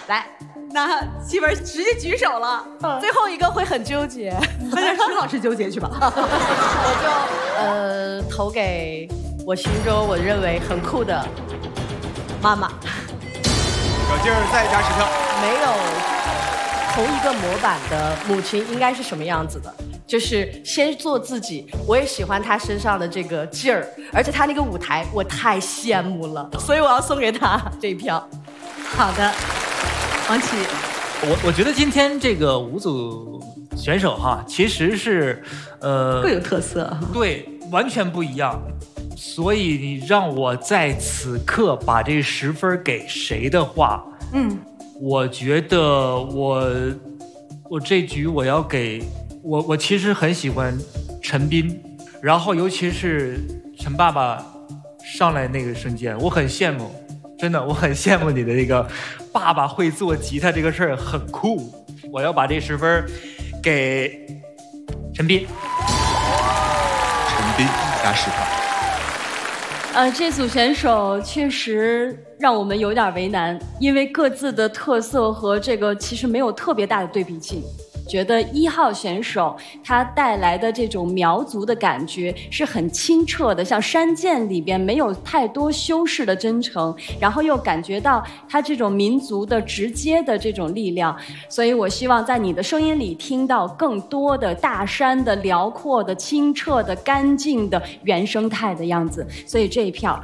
来，那媳妇儿直接举手了，最后一个会很纠结，那就石老师纠结去吧。 我就投给我心中我认为很酷的妈妈。 有劲儿再加10票。 没有同一个模板的母亲应该是什么样子的？就是先做自己。我也喜欢她身上的这个劲儿，而且她那个舞台我太羡慕了，所以我要送给她这一票。 好的，王琦， 我觉得今天这个5组选手哈，其实是各有特色， 对，完全不一样。所以你让我在此刻把这10分给谁的话，我觉得我这局我要给我其实很喜欢陈斌，然后尤其是陈爸爸上来那个瞬间，我很羡慕，真的我很羡慕你的那个爸爸会做吉他这个事儿很酷，我要把这10分给陈斌。 陈斌加10票。 这组选手确实让我们有点为难，因为各自的特色和这个其实没有特别大的对比性。觉得1号选手他带来的这种苗族的感觉是很清澈的，像山涧里边没有太多修饰的真诚，然后又感觉到他这种民族的直接的这种力量，所以我希望在你的声音里听到更多的大山的辽阔的清澈的干净的原生态的样子，所以这一票